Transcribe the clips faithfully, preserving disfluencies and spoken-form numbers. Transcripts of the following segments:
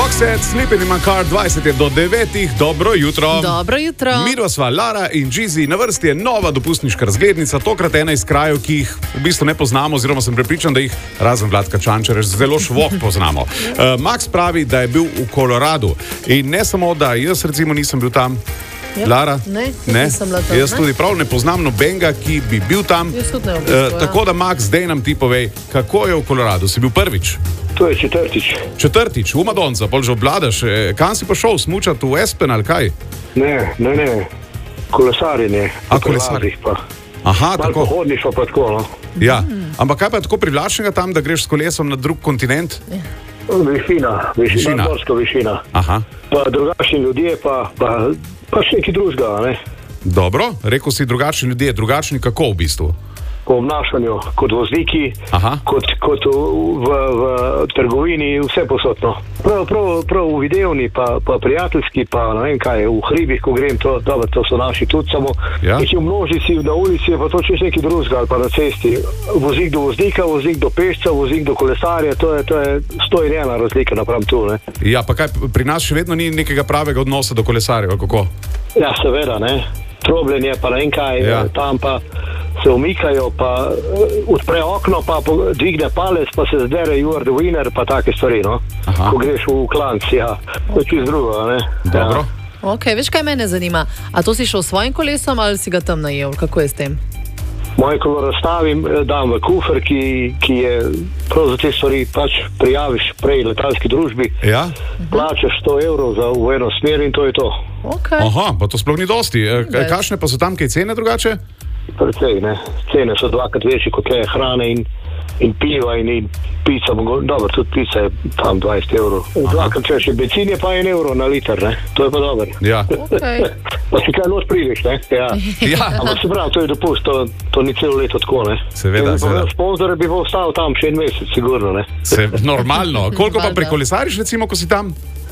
Roxette, Sleeping in my car, dvajset je do devetih, dobro jutro. Dobro jutro. Midva sva Lara in Gizi, na vrsti je nova dopustniška razglednica, tokrat ena iz krajev, ki jih v bistvu ne poznamo, oziroma sem prepričan, da jih razen Vladka Čančareš zelo švok poznamo. Uh, Max pravi, da je bil v Koloradu in ne samo, da jaz recimo nisem bil tam. Ja, Lara? Ne, ne? nisem bila tam. Jaz tudi prav ne poznam nobenega, ki bi bil tam. Jaz tudi ne v bistvu, uh, tako da, Max, zdaj nam ti povej, kako je v Koloradu? Si bil prvič? To je četrtič. Četrtič, v Madonca, pol že obvladaš. E, kam si pa šel, smučati v Aspen ali kaj? Ne, ne, ne. Kolesarjenje. A, kolesarjenje. Aha, malo tako. pohodništvo pa tako, no. Ja, ampak kaj pa je tako privlačnega tam, da greš s kolesom na drug kontinent? Ja. Višina, višina, morska višina. Aha. Pa drugačni ljudje, pa, pa, pa še nekaj drugega, ne. Dobro, rekel si drugačni ljudje, drugačni kako v bistvu? Po obnašanju, kot vozniki, kot, kot v, v, v trgovini, vse posodno. Prav, prav, prav v videovni, pa, pa prijateljski, pa ne vem kaj, v hribih, ko grem, to, dobro, to so naši tudi samo. Ja. Nekaj v množici, na ulici je pa to čez nekaj drugega, ali pa na cesti. Voznik do voznika, voznik do pešca, voznik do kolesarja, to je, to je sto in ena razlika napram tu, ne. Ja, pa kaj, pri nas še vedno ni nekega pravega odnosa do kolesarjev, kako? Ja, seveda, ne. Trobljenje, pa ne vem kaj, ja. Tam pa se umikajo, pa odpre okno, pa dvigne palec, pa se zdere you are the winner, pa take stvari, no. Aha. Ko greš v klanc, ja. To je čisto drugo, ne. Dobro. Ja. Ok, veš kaj mene zanima? A to si šel s svojim kolesom ali si ga tam najel? Kako je s tem? Moje kolo razstavim, dam v kufer, ki, ki je prav za te stvari, pač prijaviš prej letalski družbi, ja. Plačaš sto evrov za v eno smer in to je to. Okay. Aha, pa to sploh ni dosti. E, kakšne pa so tam kaj cene drugače? Precej, ne. Cene so dvakrat večje kot je hrane in, in piva in, in pica, dobro, tudi pica je tam dvajset evrov. Dvakrat več, benzin je pa en evro na liter, ne. To je pa dobro. Ja. Okay. Pa si kaj noč prideš, ne? Ja. Ja. Ampak se pravi, to je dopust, to, to ni celo leto tako, ne. Seveda, seveda. Sponzor bi bo ostal tam še en mesec, sigurno, ne. Se, normalno. Koliko pa prekolesariš, recimo, ko si tam?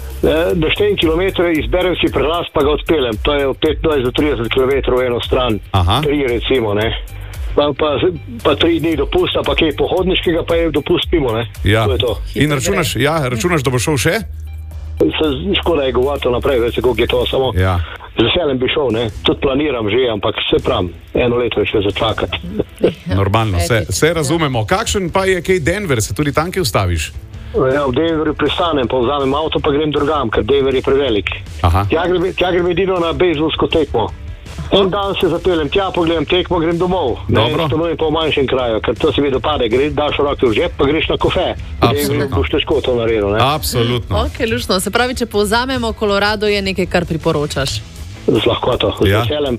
Da štejem kilometre, izberem si prelaz, pa ga odpeljem. To je od petnajst do trideset kilometrov v eno stran. Aha. Tri recimo, ne. Pa, pa, pa tri dni dopusta, pa kaj pohodniškega, pa je dopust mimo, ne. Ja. To je to. In računaš, ja, računaš, da bo šel še? Se, škoda je govoriti naprej, veste, koliko je to, samo ja. Z veseljem bi šel, ne. Tudi planiram že, ampak se pravim, eno leto je še začakati. Normalno, se, se razumemo. Kakšen pa je kaj Denver, se tudi tam kaj ustaviš? Ja, v Denverju pristanem, pa vzamem avto, pa grem drugam, ker Denver je prevelik. Aha. Tja grem, tja grem edino na bejzbolsko tekmo. En dan se zapeljem tja, pogledam tekmo, grem domov. Dobro. Stanujem pa v manjšem kraju, ker to se vidi dopade, gre, daš roke v žep, pa greš na kofe. Absolutno. Boš težko to naredil, ne? Absolutno. Ok, lušno. Se pravi, če povzamemo, Kolorado je nekaj, kar priporočaš. Z lahkoto, z ja. veseljem.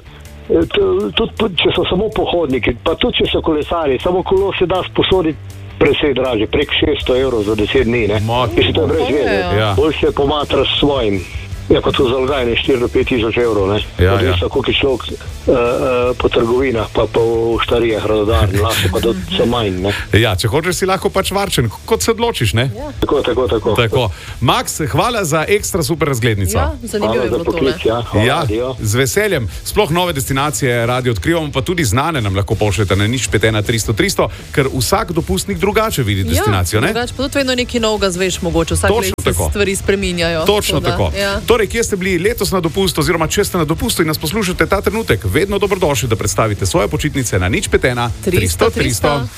Tudi če so samo pohodniki, pa tudi če so kolesari, samo kolo se da sposoditi presej draže, prek šeststo evrov za deset dni, ne? Mislim, to je brez veze. Ja. Bolj se pomatra s svojim. Je pa to zalogajne štiri do pet tisoč evrov, ne? Ja, odvisno, ja. koliko je človek uh, uh, po trgovinah, pa po štarijah radodarni, lahko pa do so manj, ne? Ja, če hočeš, si lahko pač varčen, kot se odločiš, ne? Ja. Tako, tako, tako. Tako. Max, hvala za ekstra super razglednico. Ja, zanimivo je bilo to, poklic, ja. Hvala, ja, z veseljem. Sploh nove destinacije radi odkrivamo, pa tudi znane nam lahko pošljete na nič pet ena tristo tristo, ker vsak dopustnik drugače vidi destinacijo, ja, ne? Drugače, pa tudi vedno nekaj novega zveš, mogoče vsak let se stvari spreminjajo. Točno tako. Ja. Torej, kje ste bili letos na dopustu, oziroma če ste na dopustu in nas poslušate ta trenutek, vedno dobrodošli, da predstavite svoje počitnice na nič pet ena tristo tristo.